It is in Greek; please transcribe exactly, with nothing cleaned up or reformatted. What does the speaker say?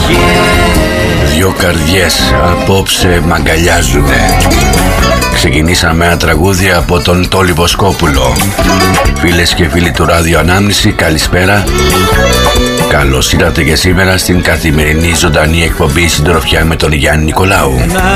Δυο καρδιές απόψε μαγκαλιάζουνε. Ξεκινήσαμε ένα τραγούδι από τον Τόλι Βοσκόπουλο. Φίλες και φίλοι του Ράδιο Ανάμνηση, καλησπέρα. Καλώς ήρθατε και σήμερα στην καθημερινή ζωντανή εκπομπή Συντροφιά με τον Γιάννη Νικολάου.